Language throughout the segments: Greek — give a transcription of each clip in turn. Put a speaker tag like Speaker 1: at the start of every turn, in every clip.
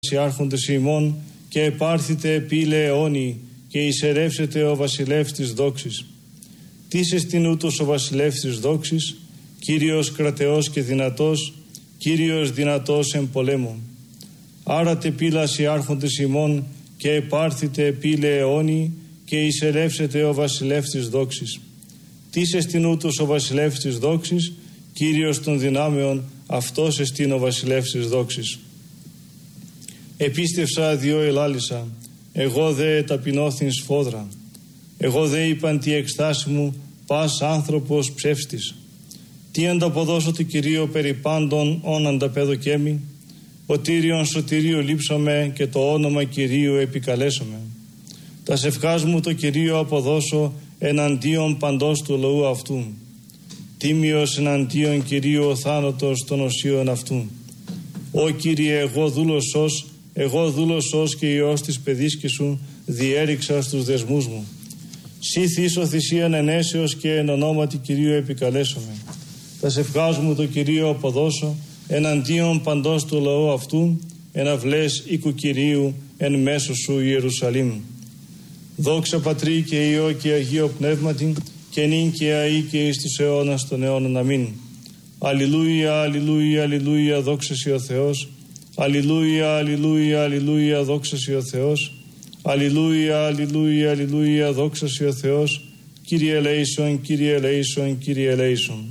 Speaker 1: οι άρχοντες ημών και επάρθητε πύλε αιώνιοι και εισερεύσετε ο βασιλεύς της δόξης. Τις εστιν ούτως ο βασιλεύς της δόξης, Κύριος κρατεός και δυνατός, Κύριος δυνατός εν πολέμων. Άρατε πύλας οι άρχοντες ημών και επάρθητε πύλε αιώνιοι και εισερεύσετε ο βασιλεύς της δόξης. Τις εστιν ούτως ο βασιλεύς της δόξης, Κύριος των δυνάμεων, αυτός εστιν ο βασιλεύς της δόξης. Επίστευσα διό ελάλησα, εγώ δε ταπεινώθην σφόδρα. Εγώ δε είπαν τη εκστάση μου, πας άνθρωπος ψεύστης. Τι ανταποδώσω του Κυρίου περί πάντων όν ανταπέδοκέμι. Ο Τύριον σωτηρίου λείψομαι και το όνομα Κυρίου επικαλέσομαι. Τα σευχάς μου το Κυρίου αποδώσω εναντίον παντός του λαού αυτού. Τίμιος εναντίον Κυρίου ο θάνατος των οσίων αυτού. Ω Κύριε, εγώ δούλος ως και Υιός της παιδίσκης σου διέριξα στους δεσμούς μου. Σύ θύσω θυσίαν ενέσεως και εν ονόματι Κυρίου επικαλέσομαι. Τα σευχάς μου το Κυρίου αποδώσω εναντίον παντός του λαού αυτού, εναυλές οίκου Κυρίου εν μέσω σου Ιερουσαλήμ. Δόξα Πατρί και Υιό και Αγίο Πνεύματι και νυν και αεί και εις τους αιώνας των αιώνων. Αμήν. Αλληλούια, αλληλούια, αλληλούια, δόξα σοι ο Θεός. Αλληλούια, αλληλούια, αλληλούια, δόξα σοι ο Θεός. Αλληλούια, αλληλούια, αλληλούια, δόξα σοι ο Θεός. Κύριε ελέησον, Κύριε ελέησον, Κύριε ελέησον.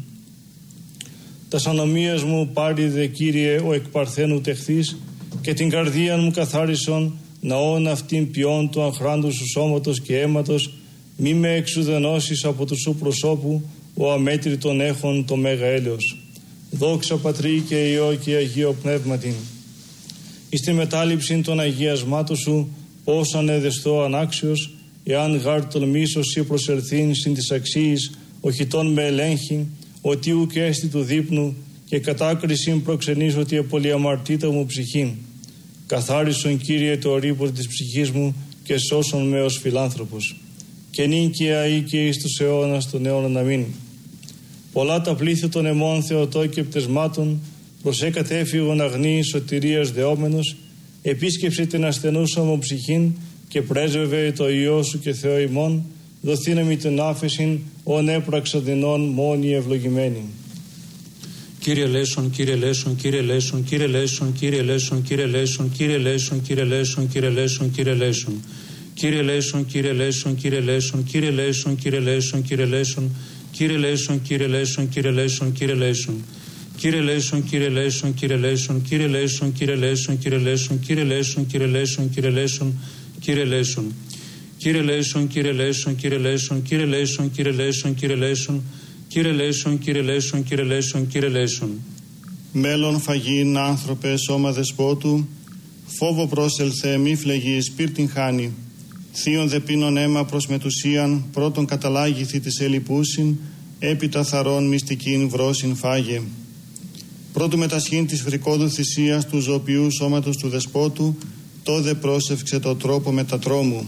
Speaker 1: Τας ανομίας μου πάριδε, Κύριε, ο εκπαρθένου τεχθείς και την καρδία μου καθάρισον ναόν αυτήν ποιόν του αχράντου σου σώματος και αίματος, μη με εξουδενώσεις από του σου προσώπου, ο αμέτρητον έχων το μέγα έλεος. Δόξα Πατρί και Υιό και Αγίο Πνεύματι. Εις τη μετάληψη των αγιασμάτων σου, πώς ανεδεστώ ανάξιος, εάν γάρ τολμήσω ή προσελθήν συν της αξίης, οχητών με ελέγχει, ότι ουκ έστι του δείπνου, και κατάκρισιν προξενείς ότι επολιαμαρτήτα μου ψυχήν. Καθάρισον, Κύριε, το ρήπο της ψυχής μου και σώσον με ως φιλάνθρωπος. Και νυν και αεί και εις τους αιώνας των αιώνων. Αμήν. Πολλά τα πλήθη των αιμών Θεοτό και πτεσμάτων, προσέκατε έφυγον αγνή σωτηρίας δεόμενος, επίσκεψε την ασθενούσα μου ψυχήν και πρέσβευε το Υιό σου και Θεό ημών, δοθήνε την άφεσιν, ον έπραξα δεινών μόνοι ευλογημένοι.
Speaker 2: Κύριε ελέησον, Κύριε ελέησον, Κύριε ελέησον, Κύριε ελέησον, Κύριε ελέησον, Κύριε ελέησον, Κύριε ελέησον, Κύριε ελέησον, Κύριε ελέησον, Κύριε ελέησον. Κύριε ελέησον, Κύριε ελέησον, Κύριε ελέησον, Κύριε ελέησον, Κύριε ελέησον, Κύριε ελέησον, Κύριε ελέησον, Κύριε ελέησον, Κύριε ελέησον, Κύριε ελέησον. Κύριε ελέησον, Κύριε ελέησον, Κύριε ελέησον, Κύριε ελέησον, Κύριε ελέησον, Κύριε ελέησον, Κύριε ελέησον, Κύριε ελέησον, Κύριε ελέησον, Κύριε ελέησον. Κύριε ελέησον, Κύριε ελέησον, Κύριε ελέησον, Κύριε ελέησον, Κύριε ελέησον, Κύριε ελέησον, Κύριε ελέησον, Κύριε ελέησον, Κύριε ελέησον, Κύριε ελέησον.
Speaker 3: Μέλλον φαγήν άνθρωπε σώμα δεσπότου, φόβο πρόσελθε μη φλεγείς πύρτην χάνει. Θείον δε πίνον αίμα προς μετουσίαν, πρώτον καταλάγηθη της ελιπούσιν, έπειτα θαρών μυστικήν βρόσιν φάγε. Πρώτου μετασχήν της φρικόδου θυσίας του ζωοποιού σώματος του δεσπότου, τόδε πρόσευξε το τρόπο μετατρόμου.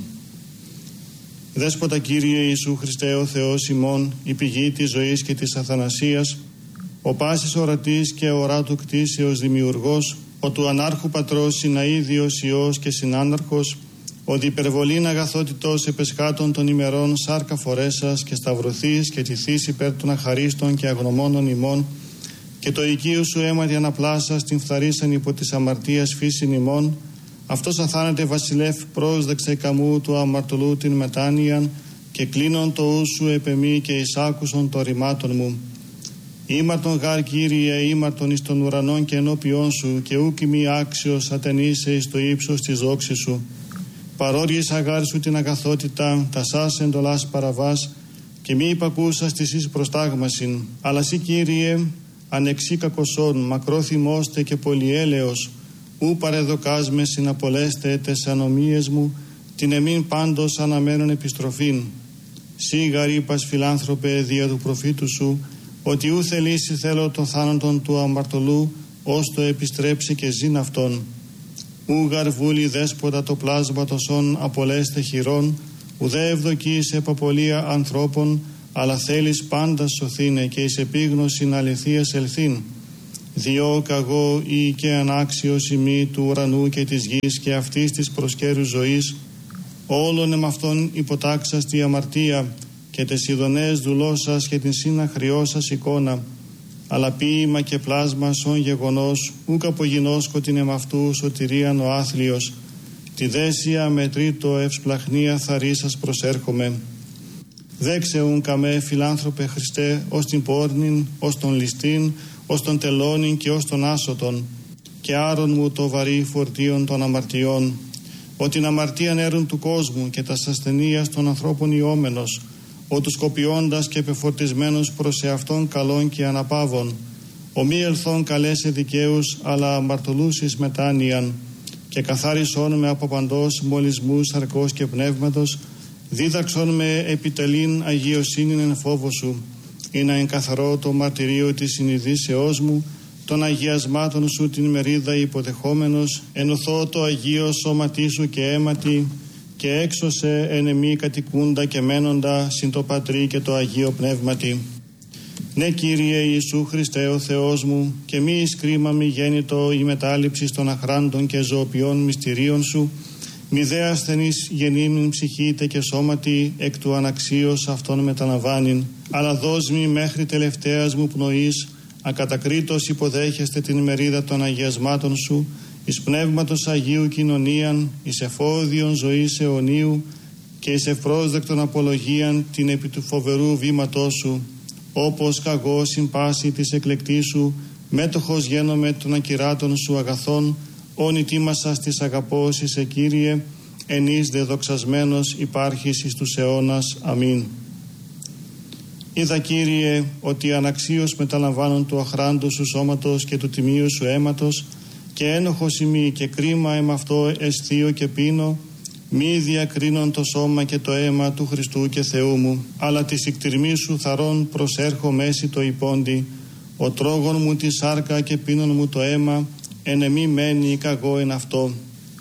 Speaker 3: Δέσποτα Κύριε Ιησού Χριστέ ο Θεός ημών, η πηγή της ζωής και της αθανασίας, ο πάσης ορατής και οράτου κτήσεως δημιουργός, ο του ανάρχου πατρός συναίδιος Υιός και συνάναρχος, ο διπερβολήν αγαθότητος επεσχάτων των ημερών σάρκα φορέσας και σταυρωθείς και τηθείς υπέρ των αχαρίστων και αγνωμόνων ημών, και το οικείο σου αίματι αναπλάσας την φθαρίσαν υπό της αμαρτίας φύσιν ημών, αυτός αθάνεται βασιλεύ πρόσδεξε καμού του αμαρτωλού την μετάνοιαν, και κλείνον το ου σου επεμή και εισάκουσον το ρημάτων μου. Ήμαρτον γάρ Κύριε, ήμαρτον εις των ουρανών και ενώπιόν σου, και ούκ μη άξιος ατενείσαι εις το ύψος της δόξης σου. Παρόριες αγάρ σου την αγαθότητα, τα σας εντολάς παραβάς, και μη υπακούσας της εις προστάγμασιν. Αλλά σύ Κύριε, ανεξή κακοσόν, μακρόθυμώστε και πολυέλεος, ου παρεδοκάς με συναπολέστε τες ανομίες μου, την εμήν πάντως αναμένων επιστροφήν. Σύ γαρύπας φιλάνθρωπε δια του προφήτου σου, ότι ου θελήσει θέλω των θάνατον του αμαρτωλού, ως το επιστρέψει και ζήν αυτόν. Ου γαρβούλη δέσποτα το πλάσμα τοσών απολέστε χειρών, ουδέ ευδοκείς επαπολία ανθρώπων, αλλά θέλεις πάντα σωθήνε και εις επίγνωσιν αληθείας ελθήν. διώ καγώ ή και ανάξιος ημί του ουρανού και της γης και αυτής της προσκέρου ζωής, όλων εμαυτών υποτάξας τη αμαρτία και τες ειδονές δουλώσας και την συναχριώσας εικόνα, αλλά ποίημα και πλάσμα σον γεγονός, ούκ απογινώσκω την εμαυτού σωτηρίαν ο άθλιος, τη δέσια με τρίτο ευσπλαχνία θαρίσας προσέρχομαι. Δέξεουν καμέ φιλάνθρωπε Χριστέ, ως την πόρνην, ως τον ληστήν, ως τον τελώνην και ως τον άσωτον, και άρον μου το βαρύ φορτίον των αμαρτιών, ότι την αμαρτίαν έρουν του κόσμου και τας ασθενείας των ανθρώπων ιόμενος, ο τους κοπιώντας και πεφορτισμένος προς εαυτόν καλών και αναπαύων, ο μη ελθόν καλέσε δικαίους, αλλά αμαρτωλούς εις μετάνοιαν, και καθάρισόν με από παντός μολυσμούς σαρκός και πνεύματος, δίδαξον με επιτελήν αγιοσύνην εν φόβο σου, ή να εγκαθαρώ το μαρτυρίο της συνειδήσεώς μου, των αγιασμάτων σου την μερίδα υποδεχόμενος, ενωθώ το αγίο σώματί σου και αίματι, και έξωσε εν εμή κατοικούντα και μένοντα συν το Πατρί και το Αγίο Πνεύματι. Ναι, Κύριε Ιησού Χριστέ ο Θεός μου, και μη εις κρίμα μη γέννητο η μετάληψη των αχράντων και ζωοποιών μυστηρίων σου, μη δε ασθενής γεννήμην ψυχήτε και σώματι εκ του αναξίως αυτών μεταναβάνειν, αλλά δώσ' μη μέχρι τελευταίας μου πνοής, ακατακρίτως υποδέχεστε την μερίδα των αγιασμάτων σου, εις πνεύματος Αγίου κοινωνίαν, εις εφόδιον ζωής αιωνίου και εις ευπρόσδεκτον απολογίαν την επί του φοβερού βήματός σου, όπως καγώ συμπάση της εκλεκτής σου, μέτοχος γένομαι των ακυράτων σου αγαθών, όνει τίμασας της αγαπώσης σε Κύριε, εν εις δε δοξασμένος υπάρχεις εις τους αιώνας. Αμήν. Είδα, Κύριε, ότι αναξίως μεταλαμβάνουν του αχράντου σου σώματος και του τιμίου σου αίματος, και ένοχος ημί και κρίμα εμαυτό αισθείο και πίνω, μη διακρίνον το σώμα και το αίμα του Χριστού και Θεού μου, αλλά της ικτηρμής σου θαρών προσέρχω μέση το υπόντι, ο τρόγων μου τη σάρκα και πίνων μου το αίμα, εν εμή μένει καγώ εν αυτό.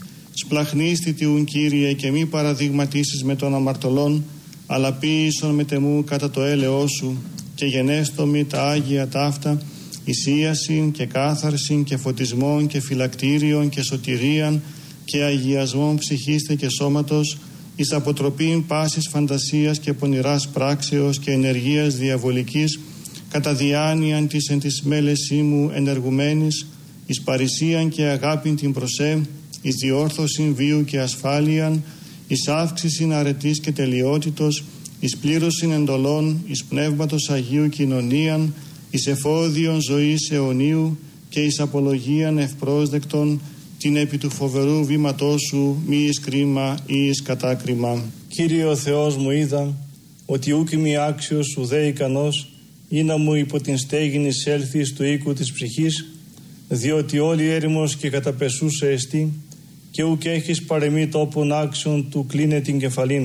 Speaker 3: Σπλαχνίστη ουν, Κύριε, και μη παραδειγματίσεις με των αμαρτωλών, αλλά ποίησον με τεμού κατά το έλεό σου, και γενέστο μη τα Άγια ταύτα, εισίασιν και κάθαρσιν και φωτισμόν και φυλακτήριον και σωτηρίαν και αγιασμόν ψυχίστε και σώματος, εις αποτροπήν πάσης φαντασίας και πονηράς πράξεως και ενεργείας διαβολικής, κατά διάνοιαν της εν της μέλεσή μου ενεργουμένης, εις παρησίαν και αγάπην την προσέ, εις διόρθωσιν βίου και ασφάλειαν, εις αύξησιν αρετής και τελειότητος, εις πλήρωσιν εντολών, εις πνεύματος Αγίου κοινωνίαν, εις εφόδιον ζωής αιωνίου και εις απολογίαν ευπρόσδεκτον, την επί του φοβερού βήματός σου μη εις κρίμα ή εις κατάκριμα.
Speaker 1: Κύριε ο Θεός μου, είδα ότι ούκ είμαι άξιος ουδέ ικανός ή να μου υπό την στέγην εισέλθεις του οίκου της ψυχής, διότι όλη έρημος και καταπεσούσε εστί, και ούκ έχεις παρεμή τόπον άξιον του κλίνε την κεφαλήν.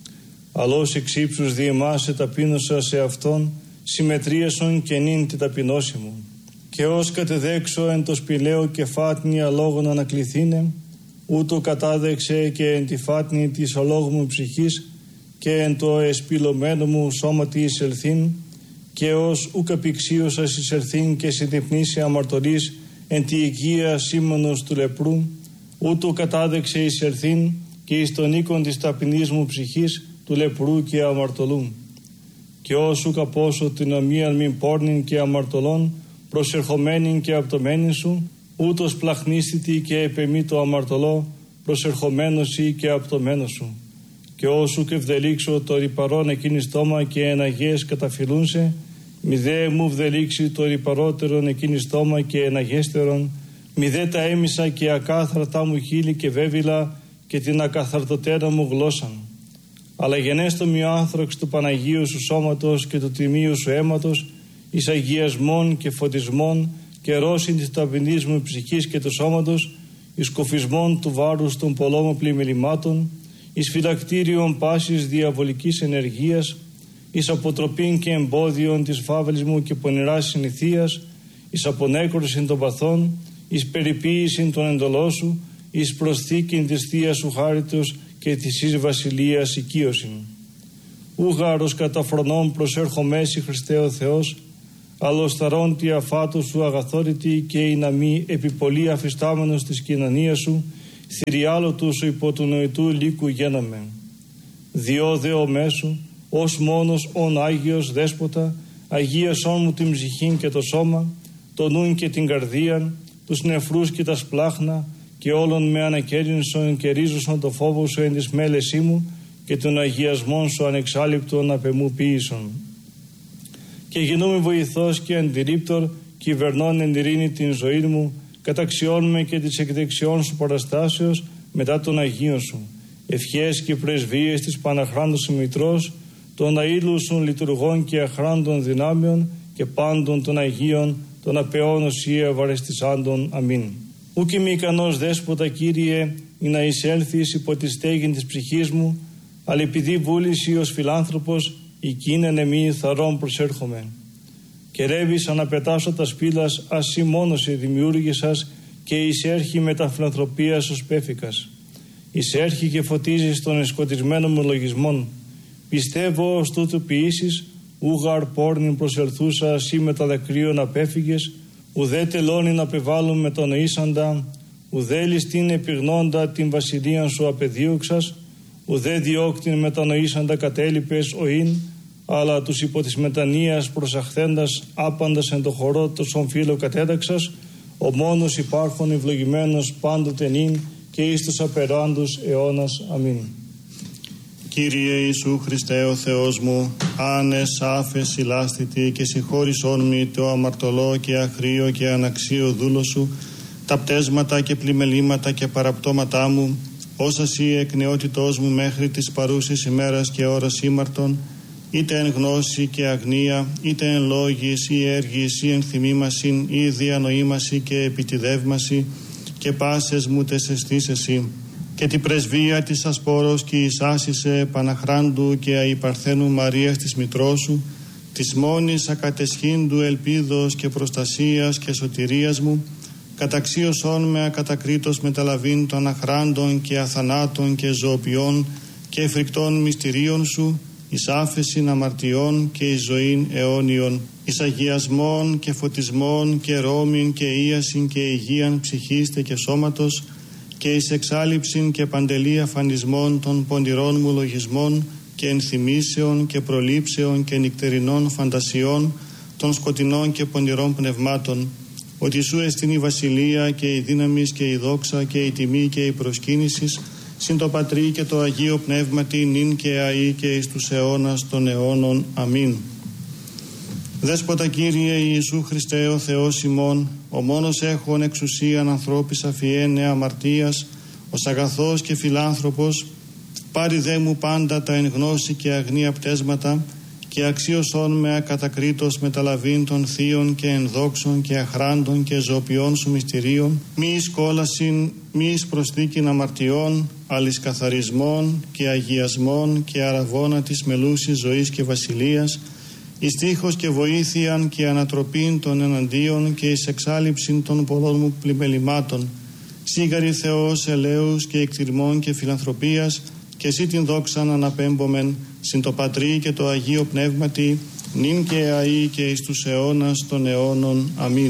Speaker 1: Αλλώς εξ ύψους δι' εμάς σε ταπείνωσα σε αυτόν, συμμετρίασον και νυν τη ταπεινώση μου. Και ως κατεδέξω εν το σπηλαίο και φάτνη αλόγων ανακληθήνε, ούτω κατάδεξε και εν τη φάτνη της αλόγου μου ψυχής και εν το εσπηλωμένο μου σώματι εισελθήν, και ως ούκ απηξίωσας εισελθήν και συντυπνήσει αμαρτωλής εν τη οικία σήμανος του λεπρού, ούτω κατάδεξε εισελθήν και εις τον οίκον της ταπεινής μου ψυχής του λεπρού και αμαρτωλού. Και όσου καπώσω την ομοίαν μην πόρνην και αμαρτωλών, προσερχομένην και απτωμένην σου, ούτως πλαχνίστητη και επεμή το αμαρτωλό, προσερχομένος ή και απτωμένος σου. Και όσου και βδελίξω το ρυπαρόν εκείνη στόμα και εναγές καταφυλούνσε, μη δε μου βδελίξει το ρυπαρότερον εκείνη στόμα και εναγέστερον, μη δε τα έμισα και ακάθαρτα μου χείλη και βέβυλα και την ακαθαρτοτέρα μου γλώσσαν. Αλλά γενέστο μη ο άνθραξ του Παναγίου σου σώματος και του τιμίου σου αίματος, εις αγιασμών και φωτισμών και ρώσιν της ταπεινής μου ψυχής και του σώματος, εις κοφισμών του βάρους των πολλών πλημμυρημάτων, εις φυλακτήριον πάσης διαβολικής ενεργείας, εις αποτροπήν και εμπόδιον της φαύλης μου και πονηράς συνηθείας, εις απονέκρωσιν των παθών, εις περιποίησιν των εντολών σου, εις προσθήκην της θείας σου χάριτος και της εις βασιλείας οικείωσιν. Ούγαρος κατά φρονών προσέρχομέσι Χριστέ ο Θεός, αλλοσταρών αφάτου σου αγαθόρητη και η να μη επιπολή αφιστάμενος της κοινωνίας σου, θηριάλωτου σου υπό του νοητού λύκου γέναμε. Διό δε ο μέσου, ως μόνος ον Άγιος Δέσποτα, αγίασόν μου την ψυχήν και το σώμα, το νουν και την καρδίαν, τους νεφρούς και τα σπλάχνα, και όλων με ανακέρινσον και ρίζωσον το φόβο σου εν της μέλεσή μου, και τον αγιασμόν σου ανεξάλληπτον απεμού ποιήσον. Και γινούμε βοηθός και αντιρρύπτορ, κυβερνών εν ειρήνη την ζωή μου, καταξιώνουμε και τις εκδεξιών σου παραστάσεως μετά των Αγίων σου. Ευχές και πρεσβείες της Παναχράντου σου Μητρός, των αήλου σου λειτουργών και αχράντων δυνάμεων και πάντων των Αγίων, των απεών οσία βαρεστισάντων. Αμήν. Ούκ είμαι ικανός Δέσποτα, Κύριε, ή να εισέλθεις υπό τη στέγην της ψυχής μου, αλλά επειδή βούληση ως φιλάνθρωπος, οικίνεν εμεί θαρών προσέρχομαι. Και ρεύεις αναπετάσω τα σπήλας, ασύ μόνος δημιούργησας, και εισέρχει με τα φιλανθρωπίας ως πέφικας. Εισέρχει και φωτίζεις των εσκοτισμένων μου λογισμών. Πιστεύω ως τούτου ποιήσεις, ούγαρ πόρνην προσελθούσα, ασύ με τα δακρύων απέφυγες, ουδέ τελώνει να απεβάλλουν με τον ίσαντα, ουδέ ληστήν επιγνώντα την βασιλείαν σου απεδίωξας, ουδέ διώκτην μετανοήσαντα κατέλειπες οήν, αλλά τους υπό της μετανοίας προσαχθέντας άπαντας εν το χορό τόσον φίλο κατέταξας, ο μόνος υπάρχον ευλογημένος πάντοτε νυν και εις τους απεράντους αιώνας. Αμήν.
Speaker 3: Κύριε Ιησού Χριστέ ο Θεός μου, άνες άφες συλλάστητη και συγχώρησόν μη το αμαρτωλό και αχρίο και αναξίο δούλο σου, τα πτέσματα και πλημελήματα και παραπτώματά μου, όσα σύ εκ νεότητός μου μέχρι της παρούσης ημέρας και ώρας ήμαρτον, είτε εν γνώση και αγνία, είτε εν λόγης ή έργης ή εν θυμήμασιν ή διανοήμαση και επιτιδεύμαση και πάσες μου τες αισθήσεσι, και την πρεσβεία της ασπόρος και εισάσισε Παναχράντου και αϊπαρθένου Μαρίας της Μητρός σου, της μόνης ακατεσχύντου ελπίδος και προστασίας και σωτηρίας μου, καταξίωσόν με ακατακρίτως μεταλαβήν των αχράντων και αθανάτων και ζωοποιών και φρικτών μυστηρίων σου, εις άφεσιν αμαρτιών και εις ζωήν αιώνιον, εις αγιασμών και φωτισμών και ρόμην και ίασιν και υγείαν ψυχίστε και σώματος, και εις εξάλληψιν και παντελή αφανισμών των πονηρών μου λογισμών και ενθυμήσεων και προλήψεων και νυκτερινών φαντασιών των σκοτεινών και πονηρών πνευμάτων, ότι σου εστιν η βασιλεία και η δύναμις και η δόξα και η τιμή και η προσκύνησης συν το Πατρί και το Αγίο Πνεύματι νυν και αεί και εις τους αιώνας των αιώνων. Αμήν. Δέσποτα Κύριε Ιησού Χριστέ ο Θεός ημών, ο μόνος έχων εξουσίαν ανθρώπης αφιένε αμαρτίας, ως αγαθός και φιλάνθρωπος, πάρει δε μου πάντα τα εν γνώση και αγνία πτέσματα και αξίωσόν με ακατακρίτως μεταλαβήν των θείων και ενδόξων και αχράντων και ζωοποιών σου μυστηρίων, μη εις κόλασιν, μη εις προσθήκην αμαρτιών, αλης καθαρισμών και αγιασμών και αραβώνα της μελούσης ζωής και βασιλείας, εις τείχος και βοήθειαν και ανατροπήν των εναντίον και εις εξάλληψην των πολλών μου πλημελημάτων, σίγαρη Θεός ελέους και εκτιρμών και φιλανθρωπίας, και εσύ την δόξαν αναπέμπομεν συν το Πατρί και το Αγίο Πνεύματι νυν και αεί και εις τους αιώνας των αιώνων. Αμήν.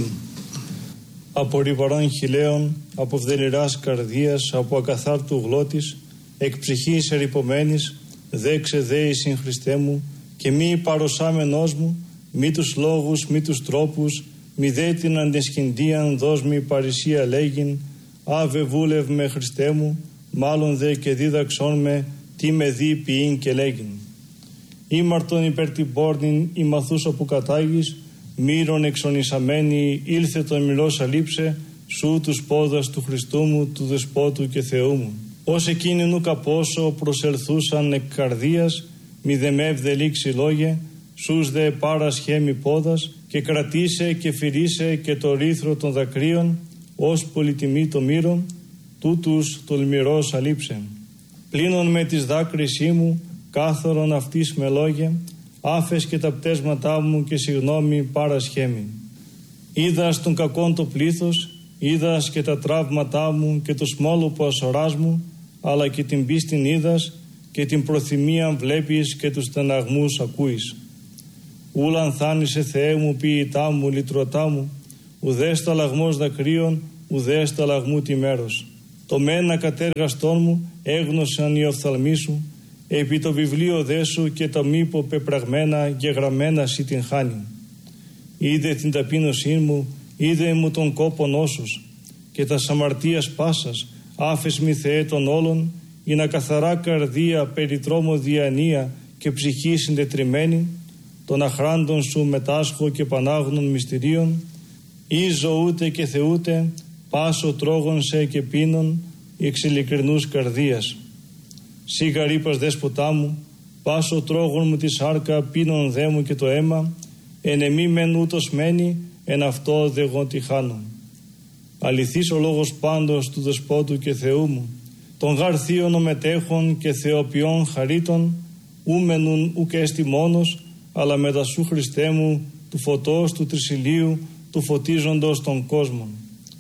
Speaker 1: Από ρηβαρών χιλέων, από βδελιράς καρδίας, από ακαθάρτου γλώτης, εκ ψυχής ερυπωμένης, δέξε δέη συν Χριστέ μου, και μη παροσάμενός μου, μη τους λόγους, μη τους τρόπους, μη δε την αντισχυντίαν δώσ' μη παρησία λέγειν, άβε βούλευ με Χριστέ μου, μάλλον δε και δίδαξόν με, τι με δει ποιήν και λέγειν. Ήμαρτον υπέρ την πόρνην, η μαθούσα που κατάγεις, μύρον εξονισαμένη, ήλθε τον μιλός αλείψε, σου τους πόδας του Χριστού μου, του Δεσπότου και Θεού μου. Ως εκείνη νου καπόσο προσελθούσαν εκ καρδίας, μη δε με ευδελίξει λόγε, σούς δε πάρας χέμι πόδας, και κρατήσε και φυρίσε και το ρήθρο των δακρύων, ως πολυτιμή το μύρον, τούτους τολμηρός αλείψε. Πλύνον με τις δάκρυσή μου, κάθαρον αυτής με λόγια, άφες και τα πτέσματά μου και συγνώμη πάρας χέμι. Είδας τον κακόν το πλήθος, είδας και τα τραύματά μου και το σμόλοπο ασοράς μου, αλλά και την πίστην είδας και την προθυμίαν βλέπεις και τους στεναγμούς ακούεις. ούλαν θάνησε Θεέ μου ποιητά μου, λυτρωτά μου, ουδέστο αλλαγμός δακρύων, ουδέστο αλλαγμού τη μέρος. Το μένα κατέργαστόν μου έγνωσαν οι οφθαλμοί σου, επί το βιβλίο δέσου και τα μήπο πεπραγμένα και γραμμένα σοι την χάνει. Είδε την ταπείνωσή μου, είδε μου τον κόπο νόσος, και τα αμαρτίας πάσας, άφες μη Θεέ των όλων, ή να καθαρά καρδία, περιτρόμο διανία και ψυχή συντετριμένη, των αχράντων σου μετάσχω και πανάγνων μυστηρίων, ή ζωούτε και θεούτε, πάσο τρόγων σε και πίνων, εξ ειλικρινούς καρδίας. Σύ γαρύπας δέσποτά μου, πάσο τρόγων μου τη σάρκα, πίνων δε μου και το αίμα, εν εμή μεν ούτως μένει, εν αυτό δε εγώ τη χάνω. Αληθής ο λόγος πάντως του Δεσπότου και Θεού μου, των γαρθίων ομετέχων και θεοποιών χαρίτων, ούμενουν ουκ έστι μόνος, αλλά μετά σου Χριστέ μου, του φωτός του τρισιλίου, του φωτίζοντος των κόσμων.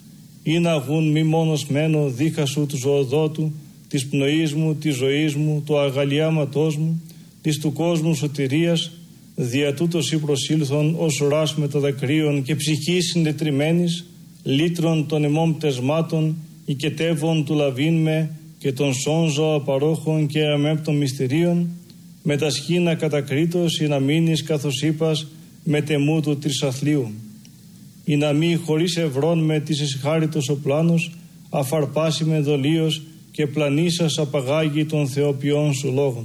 Speaker 1: Ή να γουν μη μόνος μένω δίχα σου του ζωοδότου, της πνοής μου, της ζωής μου, του αγαλιάματός μου, της του κόσμου σωτηρίας, δια τούτος ή προσήλθον ως ουράς με το δακρύον και ψυχής συντετριμένης, λύτρων των εμών πτεσμάτων, οικετεύων του λαβήν με και των σώνζω απαρόχων και αμέπτων μυστηρίων, με τα σχήνα κατακρίτως ή να μείνεις καθώς είπας με τεμού του τρισαθλίου. Ή να μη χωρίς ευρών με της εσχάριτος ο πλάνος, αφαρπάσει με δολίος και πλανήσας απαγάγει των θεοποιών σου λόγων.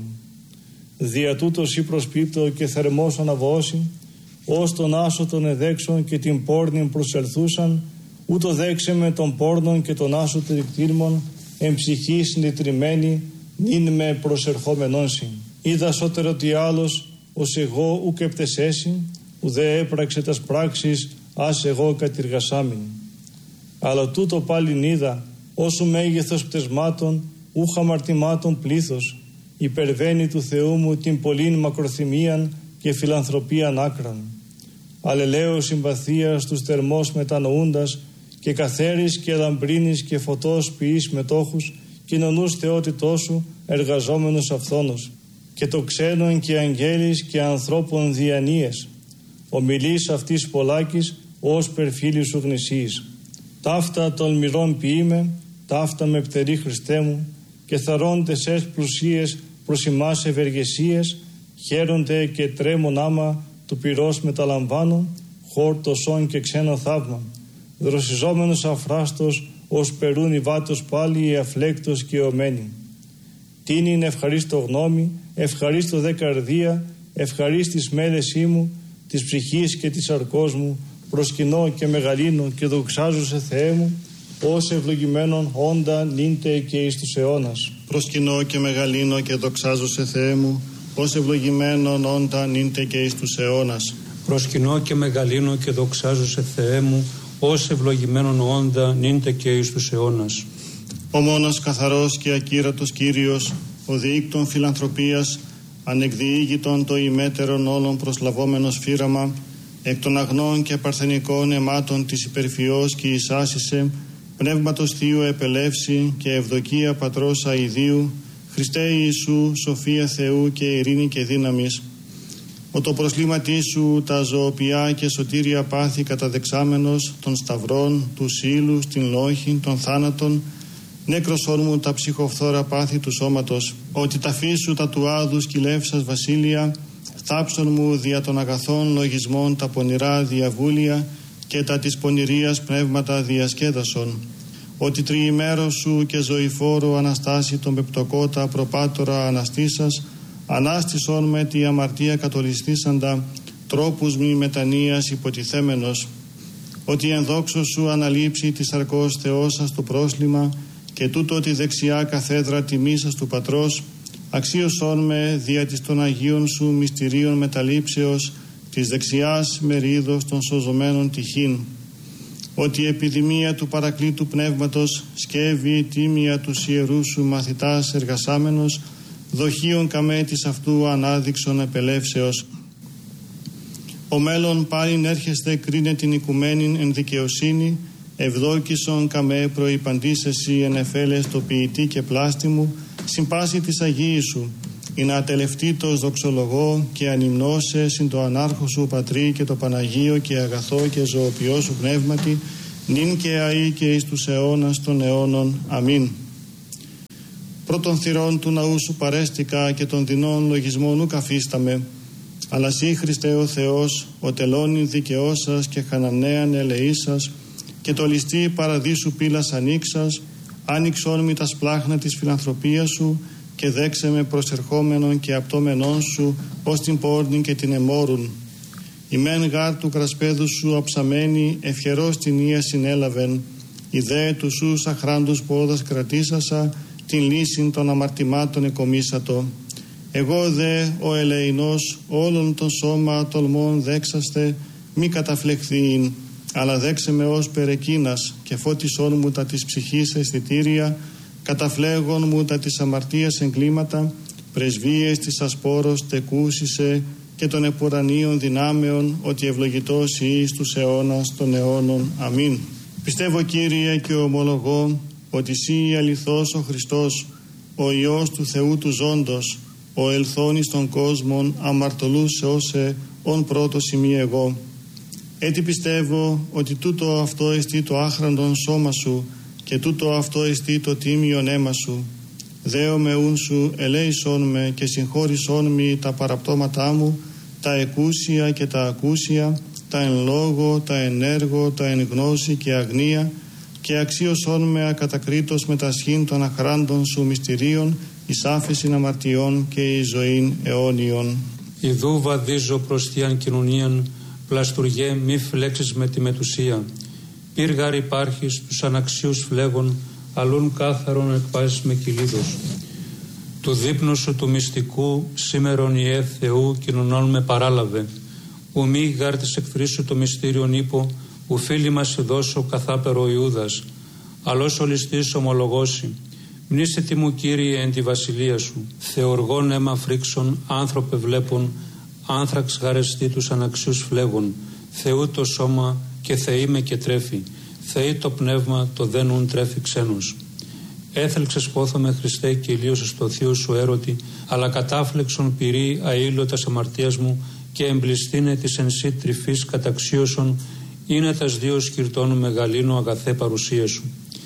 Speaker 1: Δια τούτος ή προσπίπτω και θερμός αναβώσει, ως τον άσο των εδέξων και την πόρνην προσελθούσαν, ούτω δέξε με τον πόρνον και τον άσο τρικτήρμων, εν ψυχή συντετριμένη, νυν με προσερχόμενον συν. Είδα σώτερο ότι άλλος, ως εγώ ουκ επτεσέσιν, ουδέ έπραξε τας πράξεις, ας εγώ κατηργασάμιν. Αλλά τούτο πάλιν είδα, όσου μέγεθος πτεσμάτων, ούχα αμαρτημάτων πλήθος, υπερβαίνει του Θεού μου την πολλήν μακροθυμίαν και φιλανθρωπίαν άκραν. Αλλελέως συμπαθίας τους θερμός μετανοούντας και καθαίρης και λαμπρίνης και φωτός ποιής μετόχους, κοινωνούς θεότητός σου εργαζόμενος αυθόνος, και το ξένον και αγγέλης και ανθρώπων διανοίες, ομιλείς αυτής πολλάκης ως περφίλης σου γνησίης. Ταύτα τολμηρών ποιήμε, ταύτα με πτερή Χριστέ μου, και θαρώντες εσ πλουσίες προς ημάς ευεργεσίες, χαίρονται και τρέμον άμα του πυρός μεταλαμβάνω, χόρτωσον και ξένο θαύμα, δροσιζόμενος αφράστος ως περούν οι βάτος πάλι η αφλέκτος και ομένη. Τίνην ευχαρίστω γνώμη, ευχαρίστω δε καρδία, ευχαρίστης μέλεσή μου, της ψυχής και της αρκός μου, προσκυνώ και μεγαλύνω και δοξάζω σε Θεέ μου, ως ευλογημένον όντα νύντε και εις τους αιώνας.
Speaker 3: Προσκυνώ και μεγαλύνω και δοξάζω σε Θεέ μου, ως ευλογημένον όντα νύντε και εις τους αιώνας.
Speaker 2: Προσκυνώ και μεγαλύνω και δοξάζω σε Θεέ μου, ως ευλογημένον όντα νύντε και εις τους αιώνας.
Speaker 3: Ο μόνος καθαρός και ακύρατος Κύριος, ο διήκτων φιλανθρωπίας, ανεκδιήγητον το ημέτερον όλων προσλαβόμενος φύραμα, εκ των αγνών και παρθενικών αιμάτων της υπερφυός και εισάσισε, πνεύματος Θείου επελεύση και ευδοκία Πατρός αηδίου, Χριστέ Ιησού, σοφία Θεού και ειρήνη και δύναμης. Ο το προσλήματί σου τα ζωοποιιά και σωτήρια πάθη καταδεξάμενος των σταυρών, του ύλους, την λόχη, των θάνατων, νέκροσόν μου τα ψυχοφθόρα πάθη του σώματος, ότι τα φύσου τα του άδους κυλεύσας βασίλεια, θάψον μου δια των αγαθών λογισμών τα πονηρά διαβούλια και τα της πονηρίας πνεύματα διασκέδασον, ότι τριημέρος σου και ζωηφόρο αναστάσει τον πεπτοκότα προπάτορα αναστήσας, ανάστησον με τη αμαρτία κατολιστήσαντα, τρόπους μη μετανοίας υποτιθέμενος, ότι εν δόξω σου αναλείψει της αρκός Θεός σας το πρόσλημα και τούτο τη δεξιά καθέδρα τιμήσας του Πατρός, αξίωσόν με δια της των Αγίων σου μυστηρίων μεταλήψεως της δεξιάς μερίδος των σωζωμένων τυχήν, ότι η επιδημία του παρακλήτου πνεύματος σκεύει τίμια τους ιερούς σου μαθητάς εργασάμενος, δοχείων καμέ της αυτού ανάδειξον επελεύσεως. Ο μέλλον πάλιν έρχεστε κρίνε την οικουμένην εν δικαιοσύνη, ευδόκησον καμέ προϋπαντήσεσι εν εφέλες το ποιητή και πλάστη μου, συμπάση της Αγίης σου, ή να ατελευτήτως δοξολογώ και ανυμνώσε συν το ανάρχο σου Πατρί και το Παναγίο και αγαθό και ζωοποιό σου πνεύματι, νυν και αεί και εις τους αιώνας των αιώνων. Αμήν. Πρώτων θυρών του ναού σου παρέστηκα και των δεινών λογισμών ου καφίσταμε, αλλά σύ Χριστέ ο Θεός, ο τελώνην δικαιώσας και χανανέαν ελεήσας και το ληστή παραδείσου πύλας ανοίξας, άνοιξόν μη τα σπλάχνα της φιλανθρωπίας σου και δέξε με προσερχόμενον και απτόμενον σου ως την πόρνην και την εμόρουν. Η μεν γάρ του κρασπέδου σου αψαμένη ευχερός την ία συνέλαβεν, η δε του σου σαχράντους πόδας κρατήσασα, την λύσιν των αμαρτημάτων εκομίσατο. Εγώ δε ο ελεηνός όλων των σώμα τολμών δέξαστε, μη καταφλεχθείην, αλλά δέξε με ως περεκίνας και φώτισόν μου τα της ψυχής αισθητήρια, καταφλέγον μου τα της αμαρτίας εγκλήματα, πρεσβείες της ασπόρος τεκούσισε και των επουρανίων δυνάμεων, ότι ευλογητός εις τους αιώνας των αιώνων. Αμήν. Πιστεύω, Κύριε, και ομολογώ ότι Συ αληθώς ο Χριστός, ο Υιός του Θεού του ζώντος, ο ελθόν εις των κόσμων αμαρτωλούς όσε ον πρώτος ημί εγώ. Έτσι πιστεύω ότι τούτο αυτό εστί το άχραντον σώμα σου και τούτο αυτό εστί το τίμιον αίμα σου. Δέο με ούν σου ελέησόν με και συγχώρησόν μη τα παραπτώματά μου, τα εκούσια και τα ακούσια, τα εν λόγω, τα εν έργο, τα εν γνώση και αγνία, και αξίωσόν με ακατακρίτως με τα σχήν των αχράντων σου μυστηρίων, εις άφεσιν αμαρτιών και εις ζωήν αιώνιον.
Speaker 2: Ιδού βαδίζω προς θείαν κοινωνίαν, πλαστουργέ μη φλέξεις με τη μετουσία. Πύργαρ υπάρχεις τους αναξίους φλέγων, αλλούν κάθαρον εκπάσεις με κυλίδος. Του δείπνου σου του μυστικού, σήμερον Ιε Θεού κοινωνών με παράλαβε. Ου μη γάρ της εχθρής σου το μυστήριον ύπο, ου φίλοι μας δώσω καθάπερο Ιούδας. Αλλός ο ληστής ομολογώσει. Μνήστε τη μου, Κύριε, εν τη βασιλεία σου. Θεοργών αίμα φρίξον, άνθρωπε βλέπουν, άνθραξ γαρεστή τους αναξίους φλέγων. Θεού το σώμα και Θεή με και τρέφει. Θεή το πνεύμα το δένουν τρέφει ξένος. Έθελξες πόθομαι, Χριστέ, και ηλίωσες το θείο σου έρωτη, αλλά κατάφλεξον πυρή αήλωτας αμαρτίας μου και εμπληστήνε της εν σύ τρυφής καταξίωσον, είναι τας δύο σκυρτών μεγαλύνου αγαθέ παρουσία σου.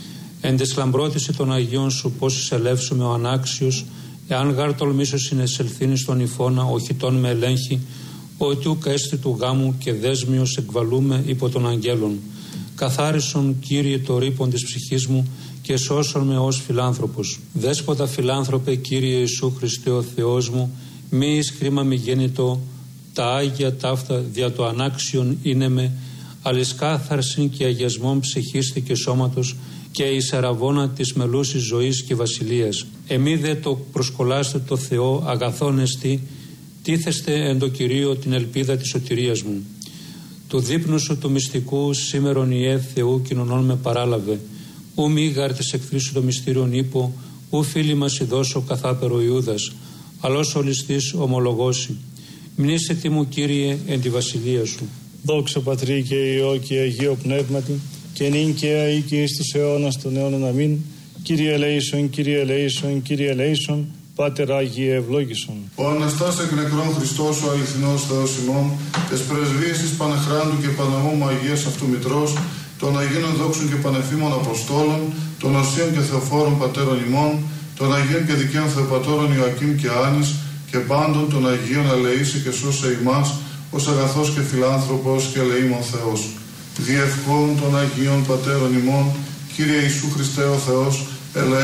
Speaker 2: Εν τες λαμπρότηση των Αγίων σου πώς εισελεύσουμε ο ανάξιος, εάν γάρ τολμήσω συνεσελθύνει στον υφώνα, οχητών με ελέγχει, ότι ουκ έστι του γάμου και δέσμιος εκβαλούμε υπό των αγγέλων. Καθάρισον, Κύριε, το ρήπον της ψυχής μου και σώσον με ως φιλάνθρωπος. Δέσποτα φιλάνθρωπε, Κύριε Ιησού Χριστέ ο Θεός μου, μη εις κρίμα μη γέννητο, τα Άγια ταύτα δια το ανάξιον είναι με, αλης κάθαρσιν και αγιασμόν ψυχίστη και σώματος και εις αραβώνα της μελούσης ζωής και βασιλείας. Εμεί δε το προσκολάστε το Θεό αγαθόν εστί, τίθεστε εν το Κυρίω την ελπίδα της σωτηρίας μου. Του δείπνου σου του μυστικού σήμερον Ιε Θεού κοινωνών με παράλαβε. Ου μη γάρ της εχθρής σου το μυστήριον ύπο, ου φίλοι μας ειδώσω καθάπερο Ιούδας, αλλός ο ληστής ομολογώσει. Μνήστε τη μου, Κύριε, εν τη βασιλεία σου.
Speaker 1: Δόξα Πατρί και Υιό και Αγίο Πνεύματι, και νυν και αεί και εις τους αιώνας των αιώνων. Αμήν. Κύριε ελέησον, Κύριε ελέησον, Κύριε ελέησον, Πάτερ Άγιε ευλόγησον.
Speaker 4: Ο Αναστάς εκ νεκρών Χριστός, ο αληθινός Θεός ημών, τες πρεσβείες της Πανεχράντου και Παναμόμου Αγίας αυτού Μητρός, των Αγίων δόξων και πανεφήμων Αποστόλων, των Οσίων και Θεοφόρων Πατέρων ημών, των Αγίων και Δικαίων Θεοπατώρων Ιωακήμ και Άνης, και πάντων των Αγίων ελεήσει και σώσε ημάς, ως αγαθός και φιλάνθρωπος και ελεήμων Θεός. Διευκόν των Αγίων Πατέρων ημών, Κύριε Ιησού Χριστέ ο Θεός, ελέη